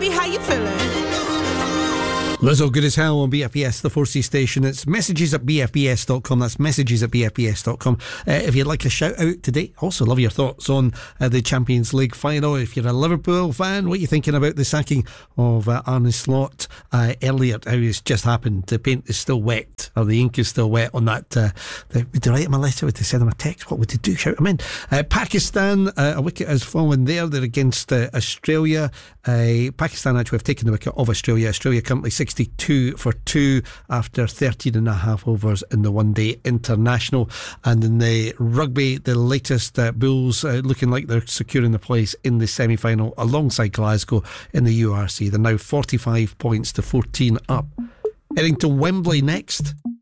baby, how you feeling? Lizzo, Good As Hell on BFBS, the 4C station. It's messages at BFBS.com. That's messages at BFBS.com. If you'd like a shout out today, also love your thoughts on the Champions League final. If you're a Liverpool fan, what are you thinking about the sacking of Arne Slot earlier? How it's just happened. The paint is still wet, or the ink is still wet on that. Would they write him a letter? Would they send him a text? What would they do? Shout him in. Pakistan, a wicket has fallen there. They're against Australia. Pakistan actually have taken the wicket of Australia. Australia currently 62 for 2 after 13 and a half overs in the one day international. And in the rugby, the latest Bulls looking like they're securing the place in the semi-final alongside Glasgow in the URC. They're now 45 points to 14 up. Heading to Wembley next.